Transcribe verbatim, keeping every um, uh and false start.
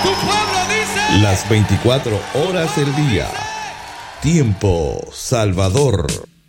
pueblo dice. Las veinticuatro horas del día. Tiempo Salvador.